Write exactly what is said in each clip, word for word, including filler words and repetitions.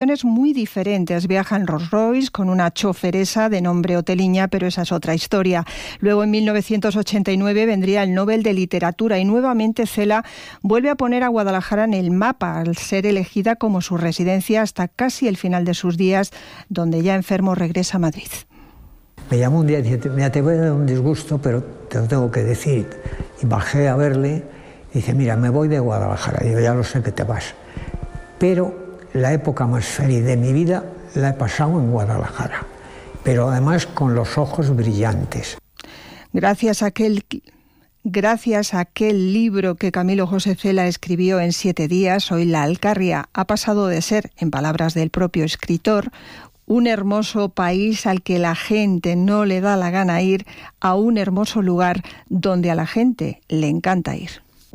ocasiones muy diferentes. Viaja en Rolls Royce con una choferesa de nombre Oteliña, pero esa es otra historia. Luego, en mil novecientos ochenta y nueve, vendría el Nobel de Literatura y nuevamente Cela vuelve a poner a Guadalajara en el mapa al ser elegida como su residencia hasta casi el final de sus días, donde ya enfermo regresa a Madrid. Me llamó un día y dice, mira, te voy a dar un disgusto, pero te lo tengo que decir. Y bajé a verle y dice, mira, me voy de Guadalajara. Y digo, ya lo sé que te vas. Pero la época más feliz de mi vida la he pasado en Guadalajara. Pero además con los ojos brillantes. Gracias a aquel... Gracias a aquel libro que Camilo José Cela escribió en siete días, hoy La Alcarria ha pasado de ser, en palabras del propio escritor, un hermoso país al que la gente no le da la gana ir, a un hermoso lugar donde a la gente le encanta ir.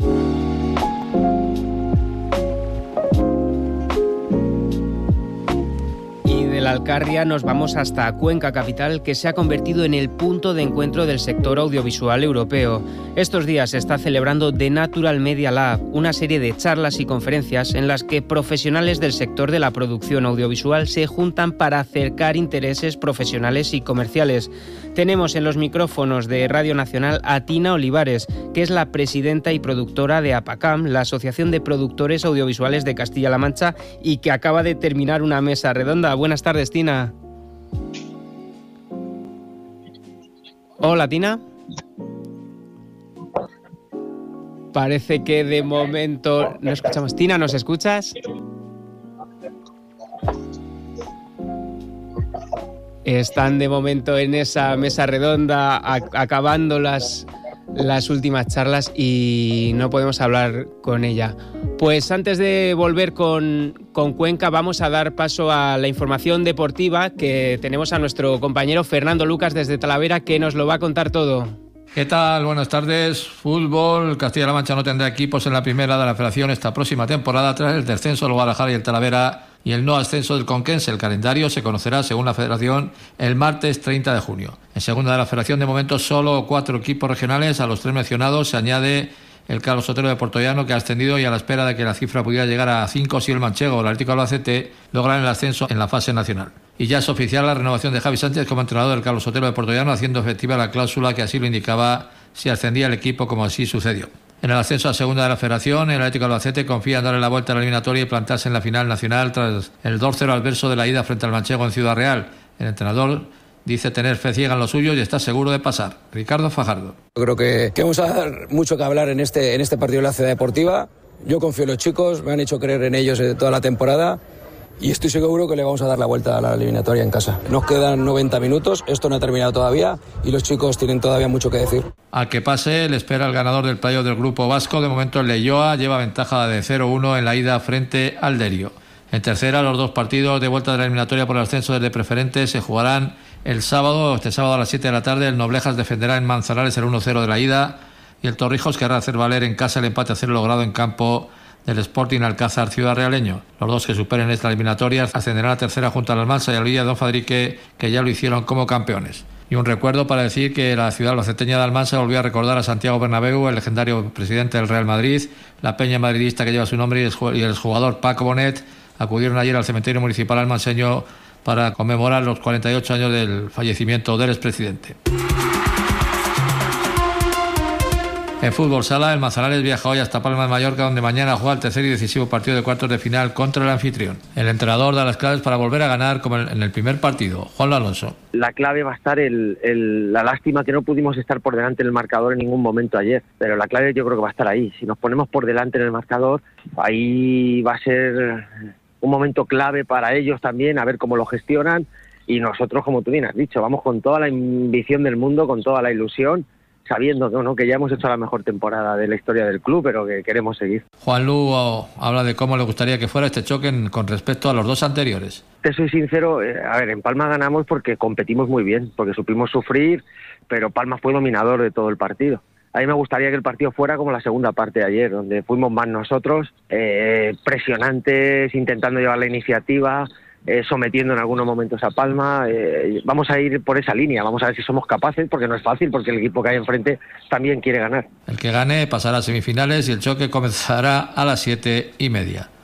De la Alcarria nos vamos hasta Cuenca capital, que se ha convertido en el punto de encuentro del sector audiovisual europeo. Estos días se está celebrando The Natural Media Lab, una serie de charlas y conferencias en las que profesionales del sector de la producción audiovisual se juntan para acercar intereses profesionales y comerciales. Tenemos en los micrófonos de Radio Nacional a Tina Olivares, que es la presidenta y productora de APACAM, la Asociación de Productores Audiovisuales de Castilla-La Mancha, y que acaba de terminar una mesa redonda. Buenas tardes, Tina. Hola, Tina. Parece que de momento no escuchamos. Tina, ¿nos escuchas? Están de momento en esa mesa redonda a, acabando las, las últimas charlas y no podemos hablar con ella. Pues antes de volver con, con Cuenca, vamos a dar paso a la información deportiva, que tenemos a nuestro compañero Fernando Lucas desde Talavera, que nos lo va a contar todo. ¿Qué tal? Buenas tardes. Fútbol. Castilla-La Mancha no tendrá equipos en la primera de la Federación esta próxima temporada tras el descenso del Guadalajara y el Talavera y el no ascenso del Conquense. El calendario se conocerá, según la Federación, el martes treinta de junio. En segunda de la Federación, de momento, solo cuatro equipos regionales. A los tres mencionados se añade el Carlos Sotero de Portollano, que ha ascendido, y a la espera de que la cifra pudiera llegar a cinco si el Manchego o el Atlético Albacete logran el ascenso en la fase nacional. Y ya es oficial la renovación de Javi Sánchez como entrenador del Carlos Sotero de Portollano, haciendo efectiva la cláusula que así lo indicaba si ascendía el equipo, como así sucedió. En el ascenso a segunda de la Federación, el Atlético Albacete confía en darle la vuelta a la eliminatoria y plantarse en la final nacional tras el dos cero adverso de la ida frente al Manchego en Ciudad Real. El entrenador dice tener fe ciega en lo suyo y está seguro de pasar. Ricardo Fajardo. Yo creo que, que vamos a dar mucho que hablar en este, en este partido de la Ciudad Deportiva. Yo confío en los chicos, me han hecho creer en ellos toda la temporada y estoy seguro que le vamos a dar la vuelta a la eliminatoria en casa. Nos quedan noventa minutos, esto no ha terminado todavía y los chicos tienen todavía mucho que decir. Al que pase le espera el ganador del playoff del grupo vasco. De momento el Leioa lleva ventaja de cero uno en la ida frente al Derio. En tercera, los dos partidos de vuelta de la eliminatoria por el ascenso desde preferente se jugarán el sábado. Este sábado a las siete de la tarde el Noblejas defenderá en Manzanares el uno cero de la ida y el Torrijos querrá hacer valer en casa el empate a cero logrado en campo del Sporting Alcázar Ciudad Realeño. Los dos que superen esta eliminatoria ascenderán a tercera junto al Almansa y al Villa de Don Fadrique, que ya lo hicieron como campeones. Y un recuerdo para decir que la ciudad albaceteña de Almansa volvió a recordar a Santiago Bernabéu, el legendario presidente del Real Madrid. La peña madridista que lleva su nombre y el jugador Paco Bonet acudieron ayer al cementerio municipal almanseño para conmemorar los cuarenta y ocho años del fallecimiento del expresidente. En fútbol sala, el Manzanares viaja hoy hasta Palma de Mallorca, donde mañana juega el tercer y decisivo partido de cuartos de final contra el anfitrión. El entrenador da las claves para volver a ganar como en el primer partido. Juan Alonso. La clave va a estar el, el, la lástima que no pudimos estar por delante en el marcador en ningún momento ayer, pero la clave yo creo que va a estar ahí. Si nos ponemos por delante en el marcador, ahí va a ser un momento clave para ellos también, a ver cómo lo gestionan, y nosotros, como tú bien has dicho, vamos con toda la ambición del mundo, con toda la ilusión, sabiendo ¿no? ¿no? que ya hemos hecho la mejor temporada de la historia del club, pero que queremos seguir. Juan Lu habla de cómo le gustaría que fuera este choque en, con respecto a los dos anteriores. Te soy sincero, eh, a ver, en Palma ganamos porque competimos muy bien, porque supimos sufrir, pero Palma fue dominador de todo el partido. A mí me gustaría que el partido fuera como la segunda parte de ayer, donde fuimos más nosotros, eh, presionantes, intentando llevar la iniciativa, Eh, sometiendo en algunos momentos a Palma. Eh, vamos a ir por esa línea, vamos a ver si somos capaces, porque no es fácil, porque el equipo que hay enfrente también quiere ganar. El que gane pasará a semifinales y el choque comenzará a las siete y media.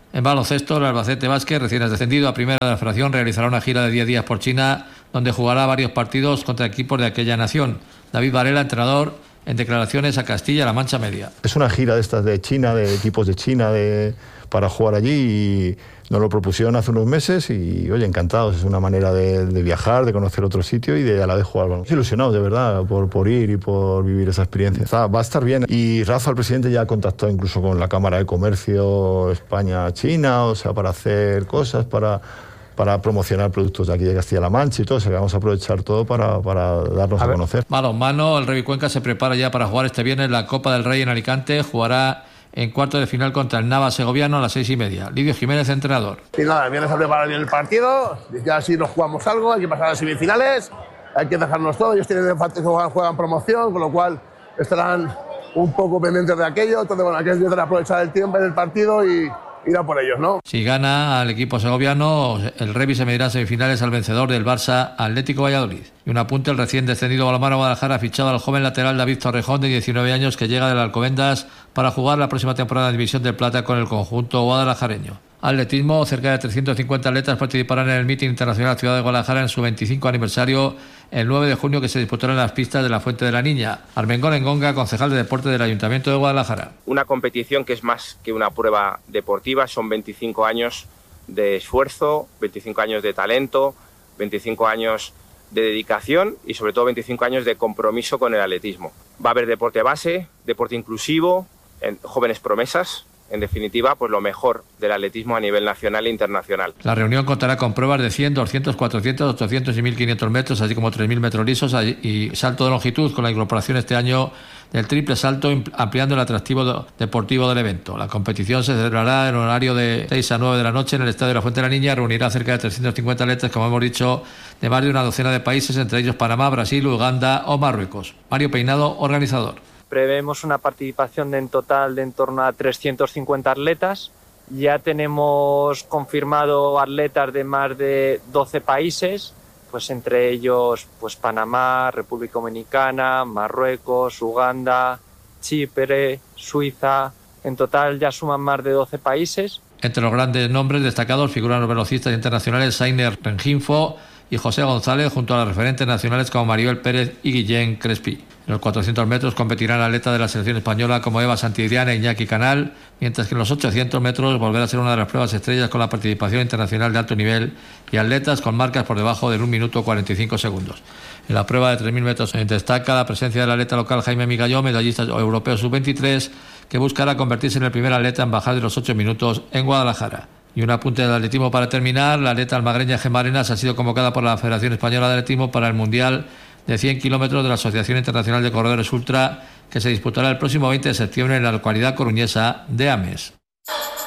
En baloncesto, el Albacete Vázquez, recién descendido a primera de la Federación, realizará una gira de diez días por China, donde jugará varios partidos contra equipos de aquella nación. David Varela, entrenador, en declaraciones a Castilla-La Mancha Media. Es una gira de estas de China, de equipos de China, de, para jugar allí, y nos lo propusieron hace unos meses y, oye, encantados. Es una manera de, de viajar, de conocer otro sitio y de a la vez jugar. Bueno, ilusionados, de verdad, por, por ir y por vivir esa experiencia. Está, va a estar bien. Y Rafa, el presidente, ya ha contactado incluso con la Cámara de Comercio España-China, o sea, para hacer cosas, para... para promocionar productos de aquí de Castilla-La Mancha y todo, o sea que vamos a aprovechar todo para, para darnos a, a conocer. Balonmano, el Revi Cuenca se prepara ya para jugar este viernes la Copa del Rey en Alicante, jugará en cuartos de final contra el Nava Segoviano a las seis y media. Lidio Jiménez, entrenador. Y nada, el viernes a preparar bien el partido, ya así nos jugamos algo, hay que pasar a las semifinales, hay que dejarnos todo, ellos tienen que jugar, juegan promoción, con lo cual estarán un poco pendientes de aquello, entonces bueno, hay que intentar aprovechar el tiempo en el partido y ir a por ellos, ¿no? Si gana al equipo segoviano, el Revi se medirá en semifinales al vencedor del Barça Atlético Valladolid. Y un apunte, el recién descendido Balonmano Guadalajara ha fichado al joven lateral David Torrejón, de diecinueve años, que llega del Alcobendas para jugar la próxima temporada en División de Plata con el conjunto guadalajareño. Atletismo, cerca de trescientos cincuenta atletas participarán en el Meeting Internacional Ciudad de Guadalajara en su veinticinco aniversario el nueve de junio, que se disputará en las pistas de la Fuente de la Niña. Armengol Engonga, concejal de deporte del Ayuntamiento de Guadalajara. Una competición que es más que una prueba deportiva, son veinticinco años de esfuerzo, veinticinco años de talento, veinticinco años de dedicación y sobre todo veinticinco años de compromiso con el atletismo. Va a haber deporte base, deporte inclusivo, jóvenes promesas. En definitiva, pues lo mejor del atletismo a nivel nacional e internacional. La reunión contará con pruebas de cien, doscientos, cuatrocientos, ochocientos y mil quinientos metros, así como tres mil metros lisos y salto de longitud, con la incorporación este año del triple salto, ampliando el atractivo deportivo del evento. La competición se celebrará en horario de seis a nueve de la noche en el Estadio de la Fuente de la Niña. Reunirá cerca de trescientos cincuenta atletas, como hemos dicho, de más de una docena de países, entre ellos Panamá, Brasil, Uganda o Marruecos. Mario Peinado, organizador. Prevemos una participación de en total de en torno a trescientos cincuenta atletas. Ya tenemos confirmado atletas de más de doce países, pues entre ellos pues Panamá, República Dominicana, Marruecos, Uganda, Chipre, Suiza. En total ya suman más de doce países. Entre los grandes nombres destacados figuran los velocistas internacionales Sainer Renginfo y José González, junto a los referentes nacionales como Maribel Pérez y Guillén Crespi. En los cuatrocientos metros competirán atletas de la selección española como Eva Santillana e Iñaki Canal, mientras que en los ochocientos metros volverá a ser una de las pruebas estrellas con la participación internacional de alto nivel y atletas con marcas por debajo del un minuto cuarenta y cinco segundos. En la prueba de tres mil metros destaca la presencia del atleta local Jaime Migalló, medallista europeo sub veintitrés, que buscará convertirse en el primer atleta en bajar de los ocho minutos en Guadalajara. Y un apunte del atletismo para terminar, la atleta almagreña Gemma Arenas ha sido convocada por la Federación Española de Atletismo para el Mundial de cien kilómetros de la Asociación Internacional de Corredores Ultra, que se disputará el próximo veinte de septiembre en la localidad coruñesa de Ames.